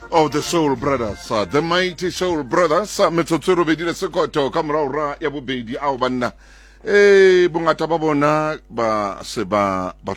of the Soul Brothers, the mighty Soul Brothers, metsotsoro be dile sekoto ka moraora ya bobedi ao banna bongata ba bona ba se ba